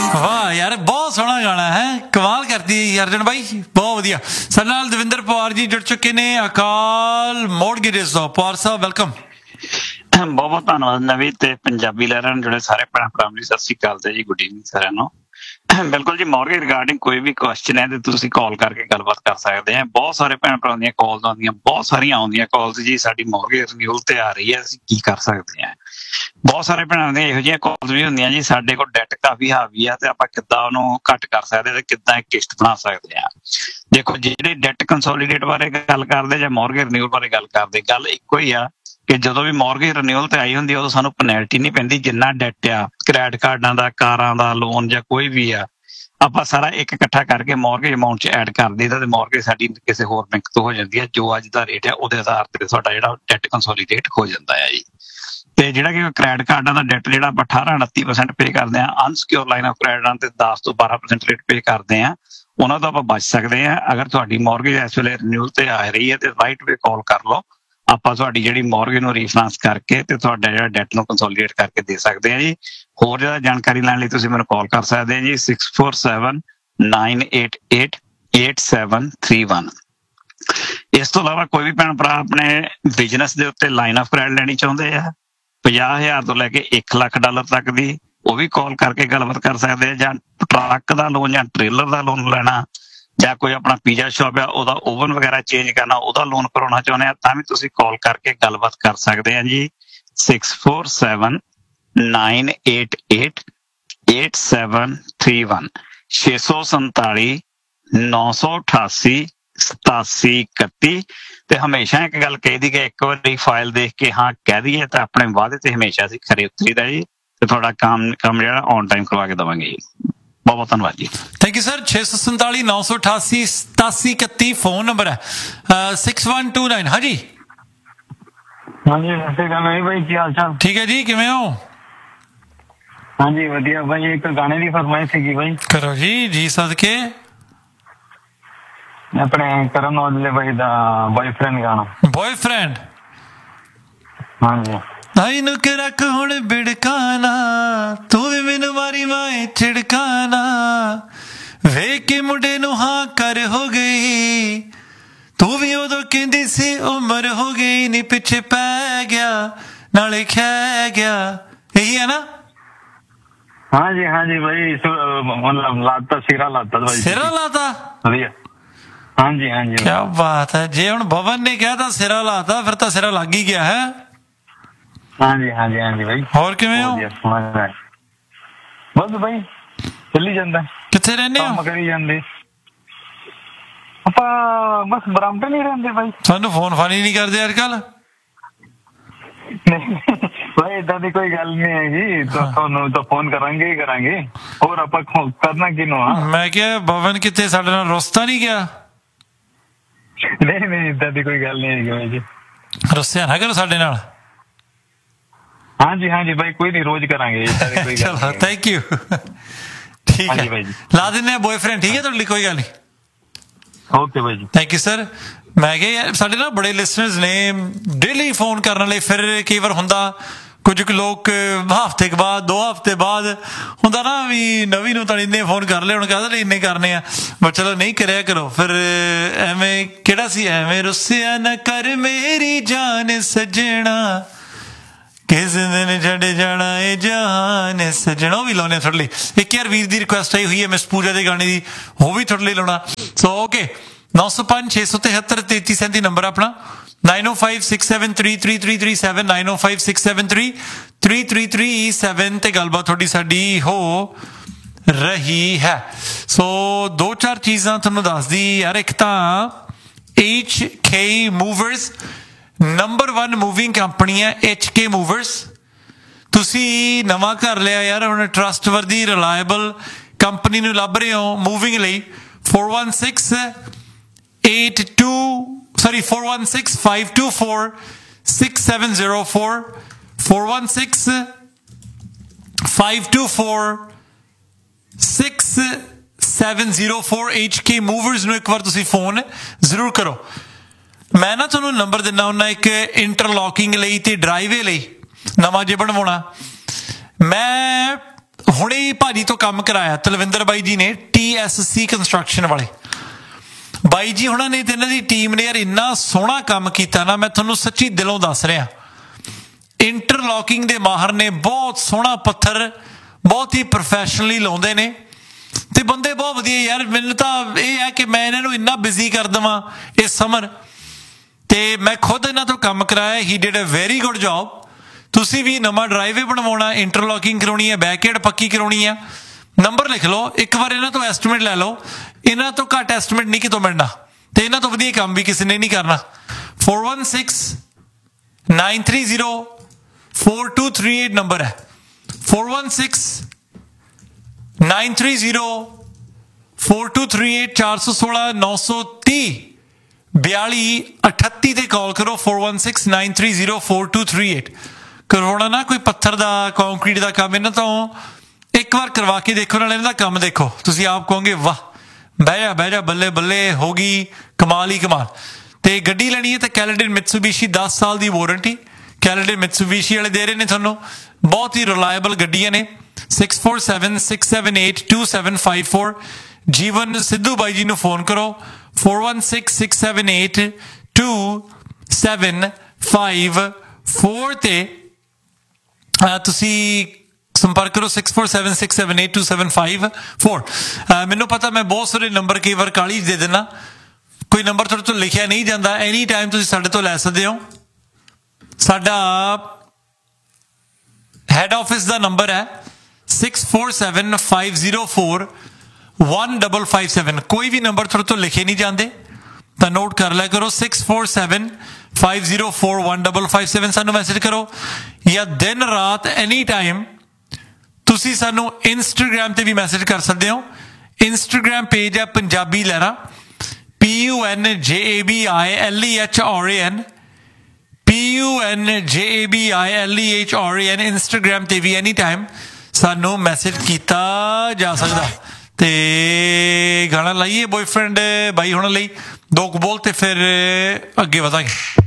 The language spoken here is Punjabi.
ਵਾਹ ਯਾਰ, ਬਹੁਤ ਸੋਹਣਾ ਗਾਣਾ ਹੈ, ਕਮਾਲ ਕਰਦੀ ਅਰਜਨ ਬਾਈ, ਬਹੁਤ ਵਧੀਆ। ਸਾਡੇ ਨਾਲ ਦਵਿੰਦਰ ਪਵਾਰ ਜੀ ਜੁੜ ਚੁੱਕੇ ਨੇ ਅਕਾਲ ਮੋਰਗੇਜਸ ਤੋਂ। ਪਵਾਰ ਸਾਹਿਬ ਵੈਲਕਮ। ਬਹੁਤ ਬਹੁਤ ਧੰਨਵਾਦ ਨਵੀਂ ਤੇ ਪੰਜਾਬੀ ਲਹਿਰਾਂ ਨਾਲ ਜੁੜੇ ਸਾਰੇ ਭੈਣ ਭਰਾਵਾਂ ਨੂੰ ਸਤਿ ਸ਼੍ਰੀ ਅਕਾਲ ਤੇ ਜੀ, ਗੁੱਡ ਈਵਨਿੰਗ ਸਾਰਿਆਂ ਨੂੰ। ਬਿਲਕੁਲ ਜੀ, ਮੌਰਗੇਜ ਰਿਗਾਰਡਿੰਗ ਕੋਈ ਵੀ ਕੁਐਸਚਨ ਹੈ ਤੇ ਤੁਸੀਂ ਕਾਲ ਕਰਕੇ ਗੱਲਬਾਤ ਕਰ ਸਕਦੇ ਆ। ਬਹੁਤ ਸਾਰੇ ਭੈਣ ਭਰਾਵਾਂ ਦੀਆਂ ਕਾਲਸ ਆਉਂਦੀਆਂ, ਬਹੁਤ ਸਾਰੀਆਂ ਆਉਂਦੀਆਂ ਕਾਲਸ ਜੀ, ਸਾਡੀ ਮੌਰਗੇਜ ਰਿਨਿਊਅਲ ਤੇ ਆ ਰਹੀ ਹੈ, ਅਸੀਂ ਕੀ ਕਰ ਸਕਦੇ ਆ। ਬਹੁਤ ਸਾਰੇ ਭੈਣਾਂ ਦੀਆਂ ਇਹੋ ਜਿਹੀਆਂ ਕਾਲਸ ਵੀ ਹੁੰਦੀਆਂ ਜੀ, ਸਾਡੇ ਕੋਲ ਡੈਟ ਕਾਫੀ ਹਾਵੀ ਆ ਤੇ ਆਪਾਂ ਕਿੱਦਾਂ ਉਹਨੂੰ ਘੱਟ ਕਰ ਸਕਦੇ ਤੇ ਕਿੱਦਾਂ ਇੱਕ ਕਿਸ਼ਤ ਬਣਾ ਸਕਦੇ ਆ। ਦੇਖੋ, ਜਿਹੜੇ ਡੈਟ ਕੰਸੋਲੀਡੇਟ ਬਾਰੇ ਗੱਲ ਕਰਦੇ ਜਾਂ ਮੌਰਗੇਜ ਰਿਨਿਊਅਲ ਬਾਰੇ ਗੱਲ ਕਰਦੇ, ਗੱਲ ਇੱਕੋ ਹੀ ਆ ਕਿ ਜਦੋਂ ਵੀ ਮੌਰਗੇਜ ਰਿਨਿਊਅਲ ਤੇ ਆਈ ਹੁੰਦੀ ਉਦੋਂ ਸਾਨੂੰ ਪੈਨਲਟੀ ਨਹੀਂ ਪੈਂਦੀ। ਜਿੰਨਾ ਡੈਟ ਆ, ਕ੍ਰੈਡਿਟ ਕਾਰਡਾਂ ਦਾ, ਕਾਰਾਂ ਦਾ ਲੋਨ ਜਾਂ ਕੋਈ ਵੀ ਆ, ਆਪਾਂ ਸਾਰਾ ਇੱਕ ਇਕੱਠਾ ਕਰਕੇ ਮੌਰਗੇਜ ਅਮਾਊਂਟ 'ਚ ਐਡ ਕਰ ਦਈਦਾ ਤੇ ਮੌਰਗੇਜ ਸਾਡੀ ਕਿਸੇ ਹੋਰ ਬੈਂਕ ਤੋਂ ਹੋ ਜਾਂਦੀ ਹੈ। ਜੋ ਅੱਜ ਦਾ ਰੇਟ ਹੈ ਉਹਦੇ ਆਧਾਰ ਤੇ ਤੁਹਾਡਾ ਜਿਹੜਾ ਡੈਟ ਕੰਸੋਲੀਡੇਟ ਹੋ ਜਾਂਦਾ ਹੈ ਜੀ। ਤੇ ਜਿਹੜਾ ਕਿ ਕ੍ਰੈਡਿਟ ਕਾਰਡਾਂ ਦਾ ਡੈਟ ਜਿਹੜਾ ਆਪਾਂ 18-29% ਪੇ ਕਰਦੇ ਹਾਂ, ਅਨਸਿਕਿਉਰ ਲਾਈਨ ਆਫ ਕ੍ਰੈਡਿਟ ਤੇ 10 ਤੋਂ 12% ਰੇਟ ਪੇ ਕਰਦੇ ਹਾਂ, ਉਹਨਾਂ ਤੋਂ ਆਪਾਂ ਬਚ ਸਕਦੇ ਹਾਂ। ਅਗਰ ਤੁਹਾਡੀ ਮੌਰਗੇਜ ਇਸ ਵੇਲੇ ਰਿਨਿਊਅਲ ਤੇ ਆ ਰਹੀ ਹੈ ਤੇ ਰਾਈਟ ਵੇ ਕਾਲ ਕਰ ਲਓ, ਆਪਾਂ ਤੁਹਾਡੀ ਜਿਹੜੀ ਮੌਰਗੇਜ ਨੂੰ ਰੀਫਾਈਨਾਂਸ ਕਰਕੇ ਤੇ ਤੁਹਾਡਾ ਜਿਹੜਾ ਡੈਟ ਨੂੰ ਕੰਸੋਲੀਡੇਟ ਕਰਕੇ ਦੇ ਸਕਦੇ ਹਾਂ ਜੀ। ਹੋਰ ਜ਼ਿਆਦਾ ਜਾਣਕਾਰੀ ਲੈਣ ਲਈ ਤੁਸੀਂ ਮੈਨੂੰ ਕਾਲ ਕਰ ਸਕਦੇ ਹੋ ਜੀ 6479888731। ਇਸ ਤੋਂ ਇਲਾਵਾ ਕੋਈ ਵੀ ਭੈਣ ਭਰਾ ਆਪਣੇ ਬਿਜ਼ਨਸ ਦੇ ਉੱਤੇ ਲਾਈਨ ਆਫ ਕ੍ਰੈਡਿਟ ਲੈਣੀ ਚਾਹੁੰਦੇ ਆ 50,000 ਤੋਂ ਲੈ ਕੇ $1,00,000 ਤੱਕ ਦੀ, ਉਹ ਵੀ ਕਾਲ ਕਰਕੇ ਗੱਲਬਾਤ ਕਰ ਸਕਦੇ ਆ। ਜਾਂ ਟਰੱਕ ਦਾ ਲੋਨ ਜਾਂ ਟ੍ਰੇਲਰ ਦਾ ਲੋਨ ਲੈਣਾ, ਜਾਂ ਕੋਈ ਆਪਣਾ ਪੀਜ਼ਾ ਸ਼ਾਪ ਆ ਉਹਦਾ ਓਵਨ ਵਗੈਰਾ ਚੇਂਜ ਕਰਨਾ, ਉਹਦਾ ਲੋਨ ਕਰਾਉਣਾ ਚਾਹੁੰਦੇ ਆ, ਤਾਂ ਵੀ ਤੁਸੀਂ ਕਾਲ ਕਰਕੇ ਗੱਲਬਾਤ ਕਰ ਸਕਦੇ ਆ ਜੀ 6479888731 647-988-8731। ਤੇ ਹਮੇਸ਼ਾ ਇੱਕ ਗੱਲ ਕਹੀਦੀ ਕਿ ਇੱਕ ਵਾਰੀ ਫਾਈਲ ਦੇਖ ਕੇ ਹਾਂ ਕਹਿ ਦਈਏ ਤਾਂ ਆਪਣੇ ਵਾਅਦੇ ਤੇ ਹਮੇਸ਼ਾ ਅਸੀਂ ਖਰੇ ਉਤਰੀਦਾ ਜੀ, ਤੇ ਤੁਹਾਡਾ ਕੰਮ ਜਿਹੜਾ ਔਨ ਟਾਈਮ ਕਰਵਾ ਕੇ ਦੇਵਾਂਗੇ ਜੀ। ਬਹੁਤ ਬਹੁਤ ਧੰਨਵਾਦ ਜੀ। Thank you sir. 647-988-8731 phone number ਹੈ। 6129। ਹਾਂਜੀ ਹਾਂਜੀ, ਸਤਿ ਸ਼੍ਰੀ ਅਕਾਲ ਬਾਈ, ਕੀ ਹਾਲ ਚਾਲ? ਠੀਕ ਹੈ ਜੀ, ਕਿਵੇਂ ਹੋ? ਹਾਂਜੀ ਵਧੀਆ ਬਾਈ, ਇੱਕ ਗਾਣੇ ਦੀ ਫਰਮਾਇਸ਼ ਸੀਗੀ ਬਾਈ। ਕਰੋ ਜੀ, ਜੀ ਸਦਕੇ। ਆਪਣੇ ਕਰਨ ਔਜਲੇ ਬਾਈ ਦਾ ਬॉयਫ੍ਰੈਂਡ ਗਾਣਾ। ਬॉयਫ੍ਰੈਂਡ? ਹਾਂਜੀ। ਆਈ ਨੂੰ ਕਿ ਰੱਖ ਹੁਣ ਬਿੜਕਾਣਾ, ਤੂੰ ਵੀ ਮੈਨੂੰ ਮਾਰੀ ਮਾਏ ਛਿੜਕਾਣਾ, ਵੇਖ ਕੇ ਮੁੰਡੇ ਨੂੰ ਹਾਂ ਕਰ ਹੋ ਗਈ, ਤੂੰ ਵੀ ਉਦੋਂ ਕਹਿੰਦੀ ਸੀ ਉਮਰ ਹੋ ਗਈ, ਨੀ ਪਿੱਛੇ ਪੈ ਗਿਆ ਨਾਲੇ ਖਹਿ ਗਿਆ। ਇਹੀ ਹੈ ਨਾ? ਹਾਂਜੀ ਹਾਂਜੀ ਬਾਈ, ਮਤਲਬ ਲਾਤਾ ਸਿਰਾ ਲਾਤਾ ਬਾਈ, ਸਿਰਾ ਲਾਤਾ। ਵਧੀਆ। ਹਾਂਜੀ ਹਾਂਜੀ, ਕਿਆ ਬਾਤ ਹੈ। ਜੇ ਹੁਣ ਭਵਨ ਨੇ ਕਿਹਾ ਤਾਂ ਸਿਰਾ ਲਾਤਾ, ਫਿਰ ਤਾਂ ਸਿਰਾ ਲੱਗ ਹੀ ਗਿਆ ਹੈ। ਹਾਂਜੀ ਹਾਂਜੀ ਹਾਂਜੀ ਬਾਈ। ਹੋਰ ਕਿਵੇਂ ਹੋ? ਬਸ ਬਾਈ ਚੱਲੀ ਜਾਂਦਾ। ਕਿੱਥੇ ਰਹਿੰਦੇ ਹੋ? ਕੰਮ ਕਰੀ ਜਾਂਦੇ ਆਪਾਂ, ਬਸ ਬਰਾਮਟਨ ਹੀ ਰਹਿੰਦੇ ਬਾਈ। ਸਾਨੂੰ ਫੋਨ ਫਾਨੀ ਨਹੀਂ ਕਰਦੇ ਅੱਜ ਕੱਲ? ਭਾਈ ਏਦਾਂ ਦੀ ਕੋਈ ਗੱਲ ਨਹੀਂ ਹੈਗੀ, ਤੁਹਾਨੂੰ ਤਾਂ ਫੋਨ ਕਰਾਂਗੇ ਹੀ ਕਰਾਂਗੇ, ਹੋਰ ਆਪਾਂ ਕਰਨਾ ਕਿਹਨੂੰ ਆ। ਮੈਂ ਕਿਹਾ ਭਵਨ ਕਿੱਥੇ ਸਾਡੇ ਨਾਲ ਰੁੱਸਤਾ ਨਹੀਂ ਗਿਆ? ਨਹੀਂ ਨਹੀਂ, ਏਦਾਂ ਦੀ ਕੋਈ ਗੱਲ ਨਹੀਂ ਹੈਗੀ ਬਾਈ ਜੀ। ਰੁੱਸਿਆ ਨਾ ਕਰੋ ਸਾਡੇ ਨਾਲ। ਹਾਂਜੀ ਹਾਂਜੀ ਬਾਈ, ਕੋਈ ਨਹੀਂ, ਰੋਜ਼ ਕਰਾਂਗੇ। ਚਲੋ ਥੈਂਕ ਯੂ। ਠੀਕ ਹੈ, ਲਾ ਦਿੰਦੇ ਆ ਬॉयਫ੍ਰੈਂਡ। ਠੀਕ ਹੈ ਤੁਹਾਡੇ ਲਈ, ਕੋਈ ਗੱਲ ਨਹੀਂ। ਓਕੇ ਬਾਈ ਜੀ, ਥੈਂਕ ਯੂ ਸਰ। ਮੈਂ ਕਿਹਾ ਯਾਰ ਸਾਡੇ ਨਾਲ ਬੜੇ ਲਿਸਨਰਸ ਨੇ ਡੇਲੀ ਫੋਨ ਕਰਨ ਵਾਲੇ, ਫਿਰ ਕਈ ਵਾਰ ਹੁੰਦਾ ਕੁਝ ਕੁ ਲੋਕ ਹਫ਼ਤੇ ਕੁ ਬਾਅਦ, 2 ਹਫ਼ਤੇ ਬਾਅਦ ਹੁੰਦਾ ਨਾ ਵੀ ਨਵੀਂ ਨੂੰ ਤਾਂ ਇੰਨੇ ਫੋਨ ਕਰ ਲਏ, ਹੁਣ ਕਾਹਦੇ ਲਈ ਇੰਨੇ ਕਰਨੇ ਆ, ਬਟ ਚਲੋ ਨਹੀਂ ਕਰਿਆ ਕਰੋ ਫਿਰ। ਐਵੇਂ ਕਿਹੜਾ ਸੀ, ਐਵੇਂ ਰੁੱਸਿਆ ਨਾ ਕਰ ਮੇਰੀ ਜਾਨ ਸੱਜਣਾ, ਕਿਸ ਦਿਨ ਛੱਡ ਜਾਣਾ ਏ ਜਹਾਨ ਸੱਜਣਾ। ਉਹ ਵੀ ਲਾਉਣੇ ਤੁਹਾਡੇ ਲਈ। ਇੱਕ ਯਾਰ ਵੀਰ ਦੀ ਰਿਕੁਐਸਟ ਆਈ ਹੋਈ ਹੈ ਮਿਸ ਪੂਜਾ ਦੇ ਗਾਣੇ ਦੀ, ਉਹ ਵੀ ਤੁਹਾਡੇ ਲਈ ਲਾਉਣਾ। ਸੋ ਓਕੇ, 905-673-3337 ਨੰਬਰ ਆਪਣਾ, 9056733337, 9056733337 ਤੇ ਗੱਲਬਾਤ ਤੁਹਾਡੀ ਸਾਡੀ ਹੋ ਰਹੀ ਹੈ। ਸੋ 2-4 ਚੀਜ਼ਾਂ ਤੁਹਾਨੂੰ ਦੱਸਦੀ ਯਾਰ। ਇੱਕ ਤਾਂ HK Movers number 1 moving company ਹੈ HK Movers। ਤੁਸੀਂ ਨਵਾਂ ਘਰ ਲਿਆ ਯਾਰ, ਹੁਣ ਟਰਸਟਵਰਦੀ ਰਿਲਾਇਬਲ ਕੰਪਨੀ ਨੂੰ ਲੱਭ ਰਹੇ ਹੋ ਮੂਵਿੰਗ ਲਈ, 416-524-6704, 416-524-6704 HK Movers ਨੂੰ ਇੱਕ ਵਾਰ ਤੁਸੀਂ ਫੋਨ ਜ਼ਰੂਰ ਕਰੋ। ਮੈਂ ਨਾ ਤੁਹਾਨੂੰ ਨੰਬਰ ਦਿੰਦਾ ਹੁੰਦਾ ਇੱਕ ਇੰਟਰਲੌਕਿੰਗ ਲਈ ਤੇ ਡਰਾਈਵੇ ਲਈ ਨਵਾਂ ਜੇ ਬਣਵਾਉਣਾ। ਮੈਂ ਹੁਣੇ ਹੀ ਭਾਜੀ ਤੋਂ ਕੰਮ ਕਰਾਇਆ, ਤਲਵਿੰਦਰ ਬਾਈ ਜੀ ਨੇ, TSC ਕੰਸਟਰਕਸ਼ਨ ਵਾਲੇ ਬਾਈ ਜੀ ਹੁਣਾਂ ਨੇ ਤੇ ਇਹਨਾਂ ਦੀ ਟੀਮ ਨੇ ਯਾਰ ਇੰਨਾ ਸੋਹਣਾ ਕੰਮ ਕੀਤਾ ਨਾ, ਮੈਂ ਤੁਹਾਨੂੰ ਸੱਚੀ ਦਿਲੋਂ ਦੱਸ ਰਿਹਾ। ਇੰਟਰਲੌਕਿੰਗ ਦੇ ਮਾਹਰ ਨੇ, ਬਹੁਤ ਸੋਹਣਾ ਪੱਥਰ ਬਹੁਤ ਹੀ ਪ੍ਰੋਫੈਸ਼ਨਲੀ ਲਾਉਂਦੇ ਨੇ ਤੇ ਬੰਦੇ ਬਹੁਤ ਵਧੀਆ ਯਾਰ। ਮੈਨੂੰ ਤਾਂ ਇਹ ਹੈ ਕਿ ਮੈਂ ਇਹਨਾਂ ਨੂੰ ਇੰਨਾ ਬਿਜ਼ੀ ਕਰ ਦੇਵਾਂ ਇਸ ਸਮਰ, ਤੇ ਮੈਂ ਖੁਦ ਇਹਨਾਂ ਤੋਂ ਕੰਮ ਕਰਾਇਆ। ਹੀ did a very good job. ਤੁਸੀਂ ਵੀ ਨਵਾਂ ਡਰਾਈਵੇ ਬਣਵਾਉਣਾ, ਇੰਟਰਲੌਕਿੰਗ ਕਰਾਉਣੀ ਹੈ, ਬੈਕਯਾਰਡ ਪੱਕੀ ਕਰਾਉਣੀ ਆ, ਨੰਬਰ ਲਿਖ ਲਓ, ਇੱਕ ਵਾਰ ਇਹਨਾਂ ਤੋਂ ਐਸਟੀਮੇਟ ਲੈ ਲਓ। ਇਹਨਾਂ ਤੋਂ ਘੱਟ ਐਸਟੀਮੇਟ ਨਹੀਂ ਕਿਤੋਂ ਮਿਲਣਾ ਤੇ ਇਹਨਾਂ ਤੋਂ ਵਧੀਆ ਕੰਮ ਵੀ ਕਿਸੇ ਨੇ ਨਹੀਂ ਕਰਨਾ। 4169304238 ਨੰਬਰ ਹੈ, 4169304238, 416-930-4238 ਤੇ ਕਾਲ ਕਰੋ। 4169304238 ਕਰਵਾਉਣਾ ਨਾ ਕੋਈ ਪੱਥਰ ਦਾ, ਕੰਕਰੀਟ ਦਾ ਕੰਮ, ਇਹਨਾਂ ਤੋਂ ਇੱਕ ਵਾਰ ਕਰਵਾ ਕੇ ਦੇਖੋ, ਨਾਲ ਇਹਨਾਂ ਦਾ ਕੰਮ ਦੇਖੋ, ਤੁਸੀਂ ਆਪ ਕਹੋਗੇ ਵਾਹ ਬਹਿ ਜਾ ਬੱਲੇ ਬੱਲੇ, ਹੋ ਗਈ ਕਮਾਲ ਹੀ ਕਮਾਲ। ਤੇ ਗੱਡੀ ਲੈਣੀ ਹੈ ਤਾਂ ਕੈਲੇਡਨ ਮਿਤਸੂਬੀਸ਼ੀ 10 ਸਾਲ ਦੀ ਵਾਰੰਟੀ ਕੈਲੇਡਨ ਮਿਤਸੂਬੀਸ਼ੀ ਵਾਲੇ ਦੇ ਰਹੇ ਨੇ ਤੁਹਾਨੂੰ, ਬਹੁਤ ਹੀ ਰਿਲਾਇਬਲ ਗੱਡੀਆਂ ਨੇ। 6476782754 ਜੀਵਨ ਸਿੱਧੂ ਬਾਈ ਜੀ ਨੂੰ ਫੋਨ ਕਰੋ, 4166782754 ਤੇ ਤੁਸੀਂ ਸੰਪਰਕ ਕਰੋ। 6476782754। ਮੈਨੂੰ ਪਤਾ ਮੈਂ ਬਹੁਤ ਸਾਰੇ ਨੰਬਰ ਕਈ ਵਾਰ ਕਾਲੀ ਦੇ ਦਿੰਦਾ, ਕੋਈ ਨੰਬਰ ਤੁਹਾਡੇ ਤੋਂ ਲਿਖਿਆ ਨਹੀਂ ਜਾਂਦਾ, ਐਨੀ ਟਾਈਮ ਤੁਸੀਂ ਸਾਡੇ ਤੋਂ ਲੈ ਸਕਦੇ ਹੋ। ਸਾਡਾ ਹੈਡ ਆਫਿਸ ਦਾ ਨੰਬਰ ਹੈ 6475041557। ਕੋਈ ਵੀ ਨੰਬਰ ਤੁਹਾਡੇ ਤੋਂ ਲਿਖੇ ਨਹੀਂ ਜਾਂਦੇ ਤਾਂ ਨੋਟ ਕਰ ਲਿਆ ਕਰੋ, 6475041557। ਸਾਨੂੰ ਮੈਸੇਜ ਕਰੋ ਜਾਂ ਦਿਨ ਰਾਤ ਐਨੀ ਟਾਈਮ ਤੁਸੀਂ ਸਾਨੂੰ ਇੰਸਟਾਗ੍ਰਾਮ ਤੇ ਵੀ ਮੈਸੇਜ ਕਰ ਸਕਦੇ ਹੋ। ਇੰਸਟਾਗ੍ਰਾਮ ਪੇਜ ਹੈ ਪੰਜਾਬੀ ਲਹਿਰਾਂ, PUNJABILEHRAN, PUNJABILEHRAN। ਇੰਸਟਾਗ੍ਰਾਮ ਤੇ ਵੀ ਐਨੀ ਟਾਈਮ ਸਾਨੂੰ ਮੈਸੇਜ ਕੀਤਾ ਜਾ ਸਕਦਾ। ਤੇ ਗਾਣਾ ਲਾਈਏ ਬॉयਫ੍ਰੈਂਡ ਬਾਈ ਹੁਣ ਲਈ, ਦੋ ਕੁ ਬੋਲ ਤੇ ਫਿਰ ਅੱਗੇ ਵਧਾਂਗੇ।